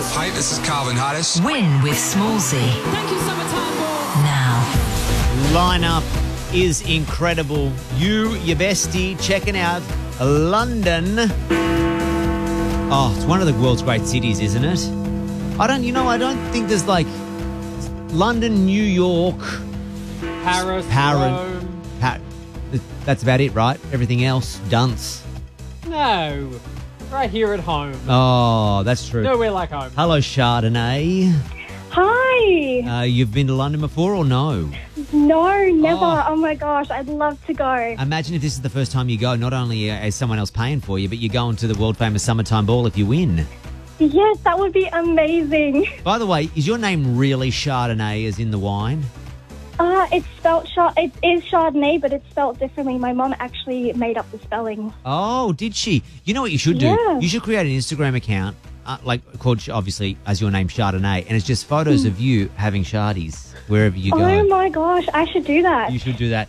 Hi, this is Calvin Harris. Win with Smallsy. Thank you, Summertime Ball. Now. Lineup is incredible. You, your bestie, checking out London. Oh, it's one of the world's great cities, isn't it? I don't think there's like London, New York, Paris, Rome. That's about it, right? Everything else, dunce. No. Right here at home. Oh, that's true. Nowhere like home. Hello, Chardonnay. Hi. You've been to London before or no? No, never. Oh my gosh, I'd love to go. Imagine if this is the first time you go, not only is someone else paying for you, but you're going to the world-famous Summertime Ball if you win. Yes, that would be amazing. By the way, is your name really Chardonnay as in the wine? It's spelled it is Chardonnay, but it's spelled differently. My mom actually made up the spelling. Oh, did she? You know what you should do? Yeah. You should create an Instagram account, called, obviously, as your name, Chardonnay, and it's just photos of you having Shardies wherever you go. Oh my gosh, I should do that. You should do that.